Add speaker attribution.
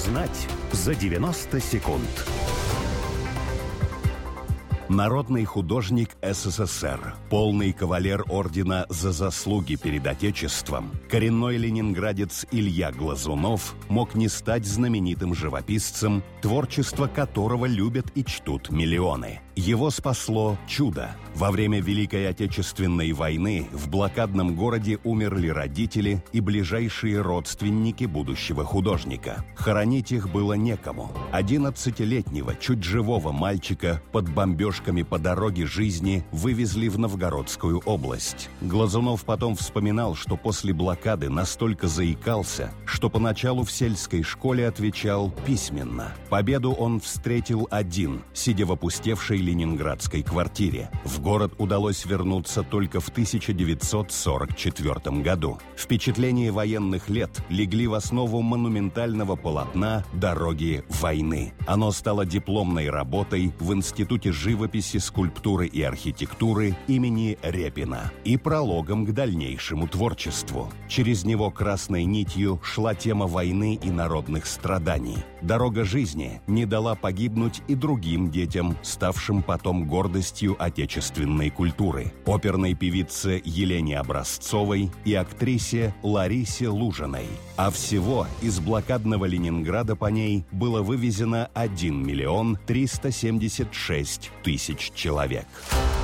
Speaker 1: Узнать за 90 секунд. Народный художник СССР, полный кавалер ордена за заслуги перед Отечеством, коренной ленинградец Илья Глазунов мог не стать знаменитым живописцем, творчество которого любят и чтут миллионы. Его спасло чудо. Во время Великой Отечественной войны в блокадном городе умерли родители и ближайшие родственники будущего художника. Хоронить их было некому. 11-летнего, чуть живого мальчика под бомбежками по дороге жизни вывезли в Новгородскую область. Глазунов потом вспоминал, что после блокады настолько заикался, что поначалу в сельской школе отвечал письменно. Победу он встретил один, сидя в опустевшей ленинградской квартире. В город удалось вернуться только в 1944 году. Впечатления военных лет легли в основу монументального полотна «Дороги войны». Оно стало дипломной работой в Институте живописи, скульптуры и архитектуры имени Репина и прологом к дальнейшему творчеству. Через него красной нитью шла тема войны и народных страданий. Дорога жизни не дала погибнуть и другим детям, ставшим потом гордостью отечественной культуры. Оперной певице Елене Образцовой и актрисе Ларисе Лужиной. А всего из блокадного Ленинграда по ней было вывезено 1 376 000 человек.